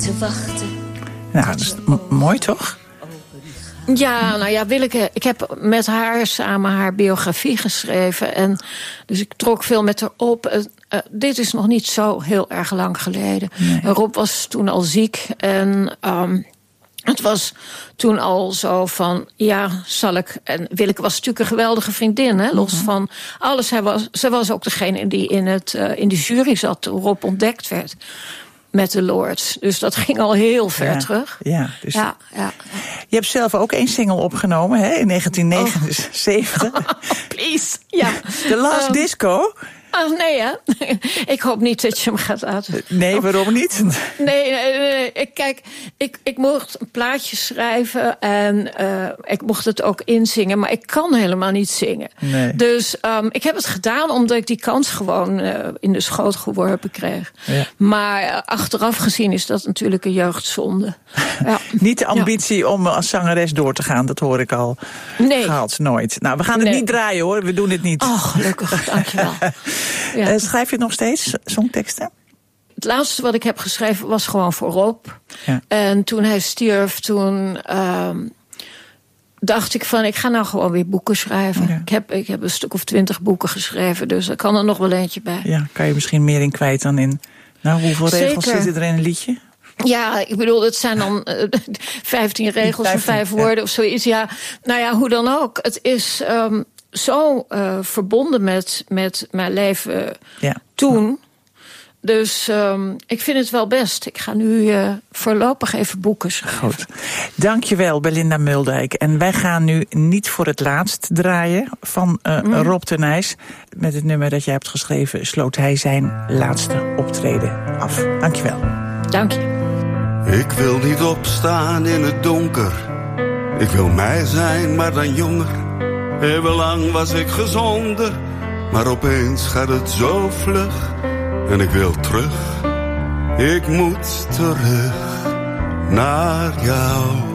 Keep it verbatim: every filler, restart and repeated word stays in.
te wachten. Nou, dat is m- mooi toch? Ja, nou ja, Willeke, ik heb met haar samen haar biografie geschreven. En dus ik trok veel met haar op. Uh, uh, dit is nog niet zo heel erg lang geleden. Nee. Rob was toen al ziek. En um, het was toen al zo van, ja, zal ik... En Willeke was natuurlijk een geweldige vriendin, hè, los mm-hmm. van alles. Hij was, zij was ook degene die in, het, uh, in de jury zat toen Rob ontdekt werd. Met de Lords. Dus dat ging al heel ver ja, terug. Ja, dus ja, ja. Je hebt zelf ook één single opgenomen, hè, in negentien negenenzeventig. Oh, please, ja. The Last um, Disco. Oh, nee, hè? Ik hoop niet dat je hem gaat laten. Nee, waarom niet? Nee, nee, nee. Ik, kijk, ik, ik mocht een plaatje schrijven en uh, ik mocht het ook inzingen, maar ik kan helemaal niet zingen. Nee. Dus um, ik heb het gedaan omdat ik die kans gewoon uh, in de schoot geworpen kreeg. Ja. Maar uh, achteraf gezien is dat natuurlijk een jeugdzonde. Ja. Niet de ambitie ja. om als zangeres door te gaan, dat hoor ik al. Nee. Gehaald, nooit. Nou, we gaan het nee. niet draaien, hoor. We doen het niet. Oh, gelukkig. Dankjewel. Ja. Uh, schrijf je nog steeds songteksten? Het laatste wat ik heb geschreven was gewoon voor Rob. Ja. En toen hij stierf, toen uh, dacht ik van, ik ga nou gewoon weer boeken schrijven. Ja. Ik, heb, ik heb een stuk of twintig boeken geschreven, dus er kan er nog wel eentje bij. Ja, kan je misschien meer in kwijt dan in... Nou, hoeveel Zeker. regels zitten er in een liedje? Ja, ik bedoel, het zijn dan uh, vijftien regels of vijf woorden ja. of zoiets. Ja, nou ja, hoe dan ook. Het is... Um, zo uh, verbonden met, met mijn leven ja. toen. Dus um, ik vind het wel best. Ik ga nu uh, voorlopig even boeken schrijven. Goed. Dankjewel, Belinda Muldijk. En wij gaan nu niet voor het laatst draaien van uh, mm. Rob ten Nys. Met het nummer dat jij hebt geschreven sloot hij zijn laatste optreden af. Dankjewel. Dank je. Ik wil niet opstaan in het donker. Ik wil mij zijn, maar dan jonger. Eeuwenlang was ik gezonder, maar opeens gaat het zo vlug. En ik wil terug, ik moet terug naar jou.